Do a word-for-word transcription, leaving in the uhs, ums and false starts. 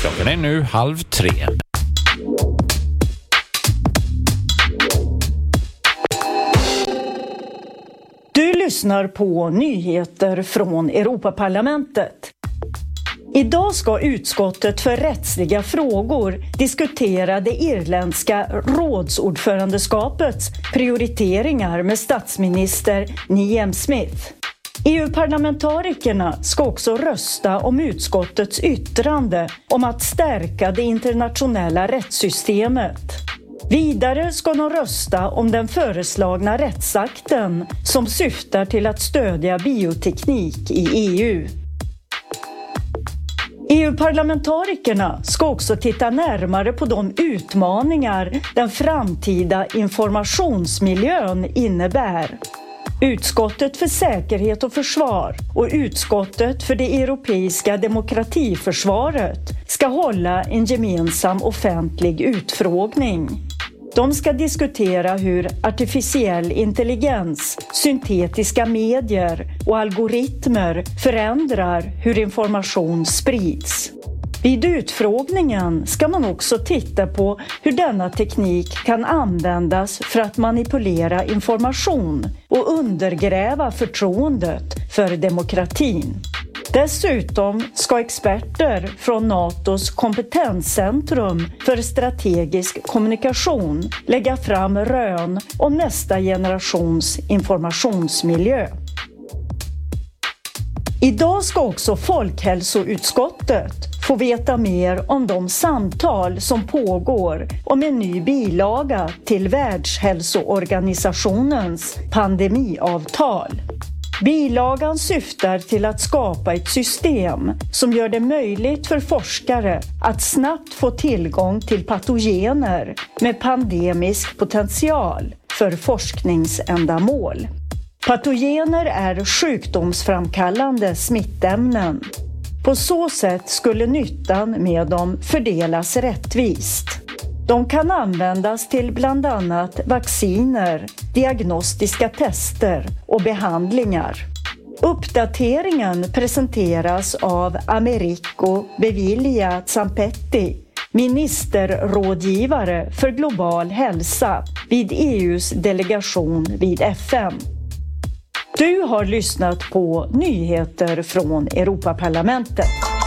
Klockan är nu halv tre. Du lyssnar på nyheter från Europaparlamentet. Idag ska utskottet för rättsliga frågor diskutera det irländska rådsordförandeskapets prioriteringar med statsminister Liam Smith. E U-parlamentarikerna ska också rösta om utskottets yttrande om att stärka det internationella rättssystemet. Vidare ska de rösta om den föreslagna rättsakten som syftar till att stödja bioteknik i E U. E U-parlamentarikerna ska också titta närmare på de utmaningar den framtida informationsmiljön innebär. Utskottet för säkerhet och försvar och utskottet för det europeiska demokratiförsvaret ska hålla en gemensam offentlig utfrågning. De ska diskutera hur artificiell intelligens, syntetiska medier och algoritmer förändrar hur information sprids. Vid utfrågningen ska man också titta på hur denna teknik kan användas för att manipulera information och undergräva förtroendet för demokratin. Dessutom ska experter från NATOs kompetenscentrum för strategisk kommunikation lägga fram rön om nästa generations informationsmiljö. Idag ska också Folkhälsoutskottet få veta mer om de samtal som pågår om en ny bilaga till Världshälsoorganisationens pandemiavtal. Bilagan syftar till att skapa ett system som gör det möjligt för forskare att snabbt få tillgång till patogener med pandemisk potential för forskningsändamål. Patogener är sjukdomsframkallande smittämnen. På så sätt skulle nyttan med dem fördelas rättvist. De kan användas till bland annat vacciner, diagnostiska tester och behandlingar. Uppdateringen presenteras av Americo Bevilja Zampetti, ministerrådgivare för global hälsa vid E U:s delegation vid F N. Du har lyssnat på nyheter från Europaparlamentet.